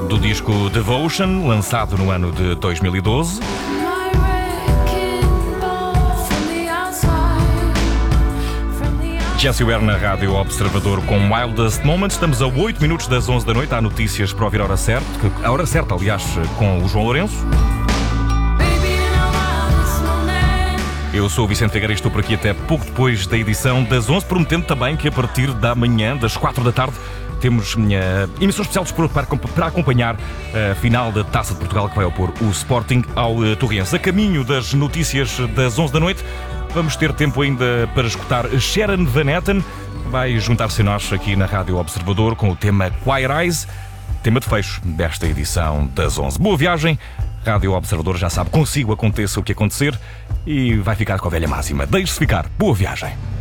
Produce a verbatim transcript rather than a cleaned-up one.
do disco Devotion, lançado no ano de dois mil e doze. Jessie Ware na Rádio Observador com Wildest Moments. Estamos a oito minutos das onze da noite. Há notícias para ouvir a hora certa, a hora certa, aliás, com o João Lourenço. Eu sou o Vicente Figueiredo e estou por aqui até pouco depois da edição das onze, prometendo também que a partir da manhã, das quatro da tarde, temos minha emissão especial de desporto para, para acompanhar a final da Taça de Portugal, que vai opor o Sporting ao Torriense. A caminho das notícias das onze da noite, vamos ter tempo ainda para escutar Sharon Van Etten. Vai juntar-se a nós aqui na Rádio Observador com o tema Quiet Eyes, tema de fecho desta edição das onze. Boa viagem. Rádio Observador já sabe, consigo aconteça o que acontecer, e vai ficar com a velha máxima. Deixe-se ficar. Boa viagem.